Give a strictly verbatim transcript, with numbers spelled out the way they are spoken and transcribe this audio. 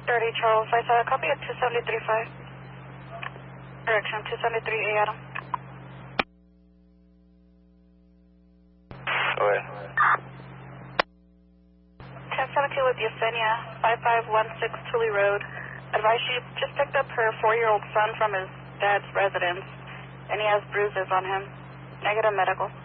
thirty Charles, I saw a copy of two seventy-three five. Correction, two seventy-three A Adam. Go ahead. ten seventeen with Yesenia, five five one six Tooley Road. Advice, she just picked up her four-year-old son from his dad's residence, and he has bruises on him. Negative medical.